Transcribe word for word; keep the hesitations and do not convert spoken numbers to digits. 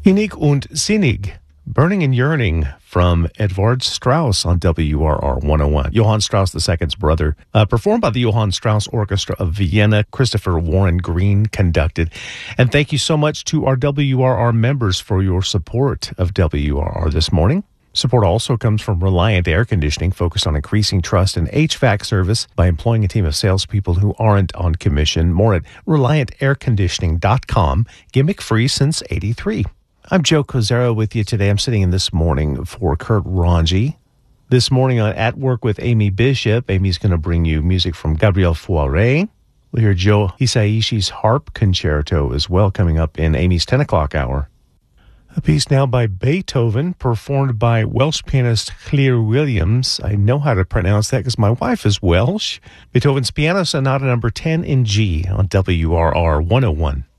Innig und Sinnig, Burning and Yearning from Edvard Strauss on W R R one oh one. Johann Strauss the Second's brother, uh, performed by the Johann Strauss Orchestra of Vienna. Christopher Warren Green conducted. And thank you so much to our W R R members for your support of W R R this morning. Support also comes from Reliant Air Conditioning, focused on increasing trust in H V A C service by employing a team of salespeople who aren't on commission. More at reliant air conditioning dot com. Gimmick free since eighty-three. I'm Joe Kozera with you today. I'm sitting in this morning for Kurt Ranji. This morning on At Work with Amy Bishop, Amy's going to bring you music from Gabriel Fauré. We'll hear Joe Hisaishi's Harp Concerto as well, coming up in Amy's ten o'clock hour. A piece now by Beethoven, performed by Welsh pianist Clear Williams. I know how to pronounce that because my wife is Welsh. Beethoven's Piano Sonata number ten in G on W R R one oh one.